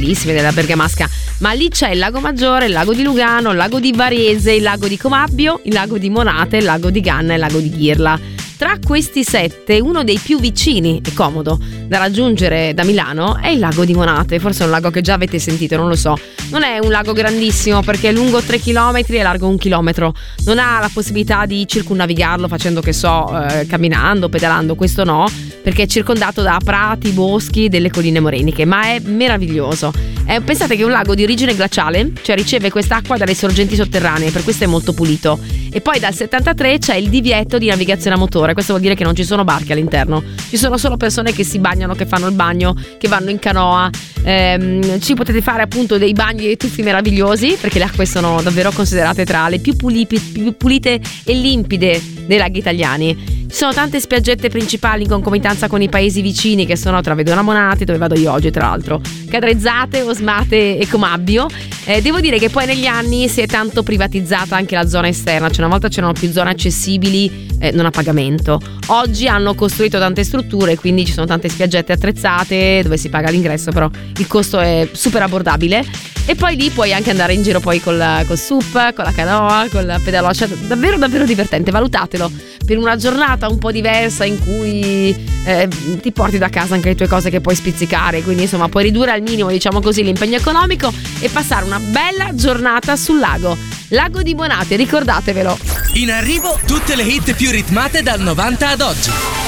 bellissime della Bergamasca, ma lì c'è il Lago Maggiore, il Lago di Lugano, il Lago di Varese, il Lago di Comabbio, il Lago di Monate, il Lago di Ganna e il Lago di Ghirla. Tra questi 7, uno dei più vicini e comodo da raggiungere da Milano è il Lago di Monate. Forse è un lago che già avete sentito, non lo so. Non è un lago grandissimo perché è lungo 3 km e largo 1 chilometro. Non ha la possibilità di circumnavigarlo facendo, che so, camminando, pedalando. Questo no, perché è circondato da prati, boschi, delle colline moreniche, ma è meraviglioso. Pensate che è un lago di origine glaciale, cioè riceve quest'acqua dalle sorgenti sotterranee, per questo è molto pulito. E poi dal 73 c'è il divieto di navigazione a motore. Questo vuol dire che non ci sono barche all'interno, ci sono solo persone che si bagnano, che fanno il bagno, che vanno in canoa. Ci potete fare appunto dei bagni e tuffi meravigliosi, perché le acque sono davvero considerate tra le più pulite e limpide dei laghi italiani. Ci sono tante spiaggette principali in concomitanza con i paesi vicini, che sono tra Vedona Monate, dove vado io oggi tra l'altro, Cadrezzate, Osmate e Comabbio. Devo dire che poi negli anni si è tanto privatizzata anche la zona esterna, cioè una volta c'erano più zone accessibili non a pagamento. Oggi hanno costruito tante strutture, quindi ci sono tante spiaggette attrezzate dove si paga l'ingresso, però il costo è super abbordabile. E poi lì puoi anche andare in giro poi col SUP, con la canoa, col pedalò, cioè davvero davvero divertente. Valutatelo per una giornata un po' diversa in cui ti porti da casa anche le tue cose che puoi spizzicare, quindi insomma puoi ridurre al minimo, diciamo così, l'impegno economico e passare una bella giornata sul lago. Lago di Monate, ricordatevelo. In arrivo tutte le hit più ritmate dal 90 ad oggi.